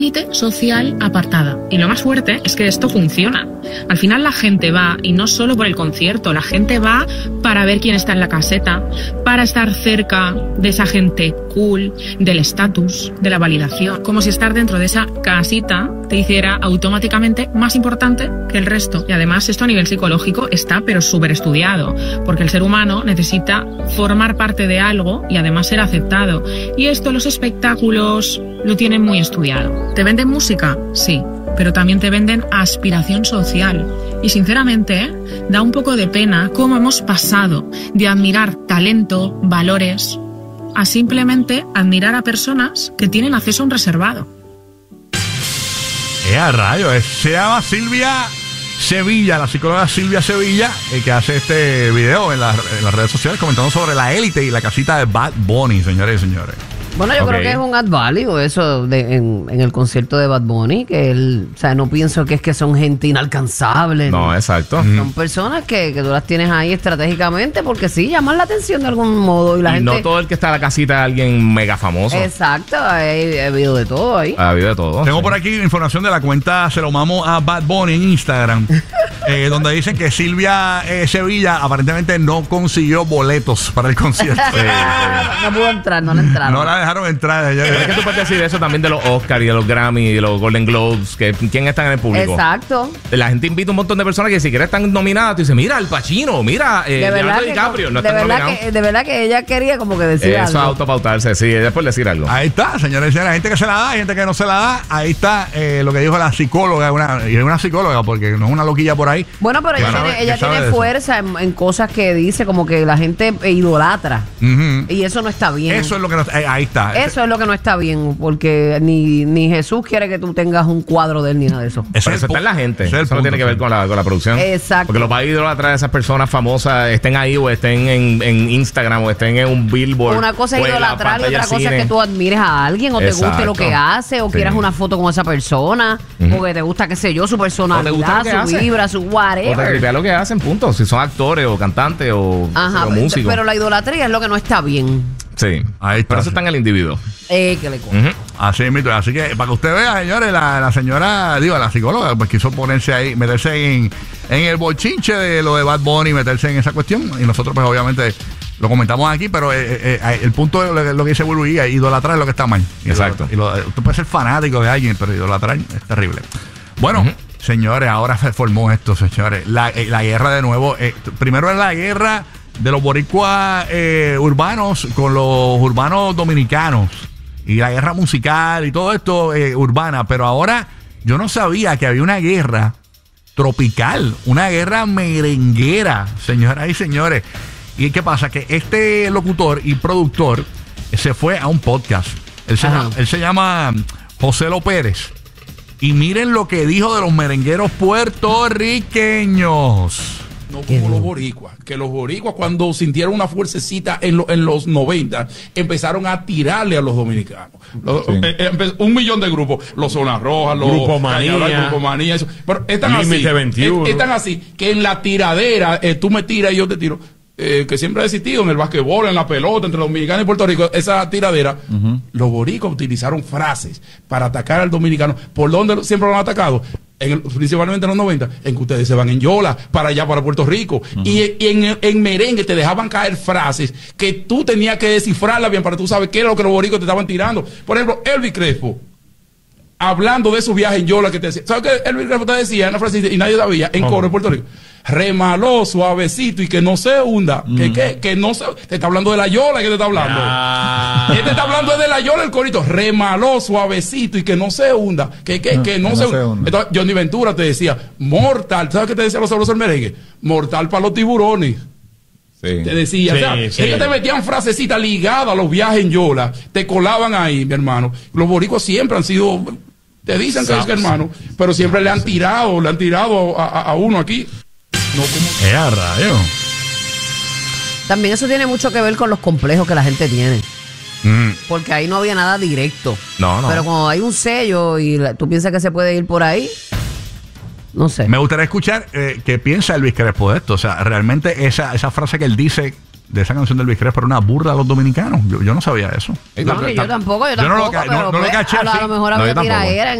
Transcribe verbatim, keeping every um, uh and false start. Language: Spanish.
élite social apartada. Y lo más fuerte es que esto funciona. Al final la gente va, y no solo por el concierto, la gente va para ver quién está en la caseta, para estar cerca de esa gente cool, del estatus, de la validación. Como si estar dentro de esa casita te hiciera automáticamente más importante que el resto. Y además esto a nivel psicológico está pero súper estudiado, porque el ser humano necesita formar parte de algo y además ser aceptado. Y esto los espectáculos lo tienen muy estudiado. ¿Te venden música? Sí, pero también te venden aspiración social. Y sinceramente, ¿eh? da un poco de pena cómo hemos pasado de admirar talento, valores, a simplemente admirar a personas que tienen acceso a un reservado. ¡Eh, a rayos! Se llama Silvia Sevilla, la psicóloga Silvia Sevilla, eh, que hace este video en, la, en las redes sociales comentando sobre la élite y la casita de Bad Bunny, señores y señores. Bueno, yo okay. creo que es un ad value eso de, en, en el concierto de Bad Bunny, que él, o sea, no pienso que es que son gente inalcanzable. No, ¿no? Exacto. Son mm. personas que, que tú las tienes ahí estratégicamente porque sí, llaman la atención de algún modo. Y, la y gente... no todo el que está en la casita es alguien mega famoso. Exacto, hay, ha habido de todo ahí. Ha habido de todo. Tengo sí. por aquí información de la cuenta Se lo mamo a Bad Bunny en Instagram, eh, donde dicen que Silvia eh, Sevilla aparentemente no consiguió boletos para el concierto. Sí, sí. No pudo entrar, no la entraron. No la dejaron entrar. Pero es que tú puedes decir eso también de los Oscars y de los Grammy y de los Golden Globes, que quién está en el público. Exacto. La gente invita a un montón de personas que ni siquiera están nominadas. Tú dices, mira, Al Pacino, mira, eh, de Leonardo que, DiCaprio, no de están verdad nominados. que, de verdad que ella quería como que decir Eso algo. es autopautarse, sí, ella por decir algo. Ahí está, señores y señores, hay gente que se la da, hay gente que no se la da. Ahí está eh, lo que dijo la psicóloga, una, y es una psicóloga porque no es una loquilla por ahí. Bueno, pero ella sabe, tiene, ella sabe tiene fuerza en, en cosas que dice como que la gente idolatra. Uh-huh. Y eso no está bien. Eso es lo que no, eh, ahí está. Eso es lo que no está bien, porque ni, ni Jesús quiere que tú tengas un cuadro de él ni nada de eso. Pero eso está en la gente. Eso punto, no tiene que ver con la, con la producción. Exacto. Porque los va a idolatrar a esas personas famosas, estén ahí o estén en, en Instagram o estén en un billboard. Una cosa es idolatrar y otra cosa es que tú admires a alguien o te Exacto. guste lo que hace o sí. quieras una foto con esa persona uh-huh. o que te gusta, qué sé yo, su personalidad, su hace. vibra, su whatever. O te tripea lo que hacen, punto. Si son actores o cantantes o, Ajá, o músicos. Pero la idolatría es lo que no está bien. Sí, ahí está. Pero eso está en el individuo. Eh, que le uh-huh. Así es, así que para que usted vea, señores, la, la señora, digo, la psicóloga, pues quiso ponerse ahí, meterse en, en el bochinche de lo de Bad Bunny, meterse en esa cuestión. Y nosotros, pues obviamente, lo comentamos aquí, pero eh, eh, el punto de lo, lo que dice Burbuí, idolatrar es lo que está mal. Exacto. Y lo, tú puedes ser fanático de alguien, pero idolatrar es terrible. Bueno, uh-huh. señores, ahora se formó esto, señores. La, eh, la guerra de nuevo. Eh, primero era la guerra de los boricuas eh, urbanos con los urbanos dominicanos. Y la guerra musical y todo esto eh, urbana. Pero ahora yo no sabía que había una guerra tropical, una guerra merenguera, señoras y señores. ¿Y qué pasa? Que este locutor y productor se fue a un podcast. Él se, llama, él se llama José Lo Pérez. Y miren lo que dijo de los merengueros puertorriqueños. No como los boricuas, que los boricuas cuando sintieron una fuercecita en, lo, en los noventa empezaron a tirarle a los dominicanos. Los, sí. eh, eh, un millón de grupos, los Zona Roja, los Grupo Manía, Cañaral, Grupo Manía, eso. Pero están Límite así, veintiuno. Eh, están así, que en la tiradera eh, tú me tiras y yo te tiro. Eh, que siempre ha existido en el basquetbol, en la pelota, entre los dominicanos y Puerto Rico, esa tiradera, uh-huh. los boricuas utilizaron frases para atacar al dominicano. ¿Por dónde siempre lo han atacado? En el, principalmente en los noventa, en que ustedes se van en yola, para allá, para Puerto Rico. Uh-huh. Y, y en, en merengue te dejaban caer frases que tú tenías que descifrarlas bien para tú saber qué era lo que los boricuas te estaban tirando. Por ejemplo, Elvis Crespo, hablando de su viaje en yola, que te decía, ¿sabes qué Elvis Crespo te decía? Una frase y nadie sabía, en uh-huh. coro en Puerto Rico. Remaló, suavecito y que no se hunda. Mm. Que, que, que no se. Te está hablando de la yola, que te está hablando. Ah. ¿Qué te está hablando de la yola el corito? Remaló, suavecito y que no se hunda. Que, que, no, que no, que se, no se hunda. Entonces, Johnny Ventura te decía, mortal. ¿Sabes qué te decía los sabrosos del merengue? Mortal para los tiburones. Sí. Te decía, sí, o sea, sí. ellos te metían frasecitas ligadas a los viajes en yola. Te colaban ahí, mi hermano. Los boricuas siempre han sido. Te dicen que es que hermano, pero siempre le han tirado, le han tirado a, a, a uno aquí. No como... ¡Eh, a rayo! También eso tiene mucho que ver con los complejos que la gente tiene. Mm. Porque ahí no había nada directo. No, no. Pero cuando hay un sello y la, tú piensas que se puede ir por ahí, no sé. Me gustaría escuchar eh, qué piensa Elvis Crespo de esto. O sea, realmente esa, esa frase que él dice, de esa canción del Elvis Crespo era una burla a los dominicanos. Yo, yo no sabía eso. No, ni yo tampoco, yo Yo no tampoco. lo ca- no- pero no lo pues, caché a, lo- a así. lo mejor No, yo había tampoco. tiraera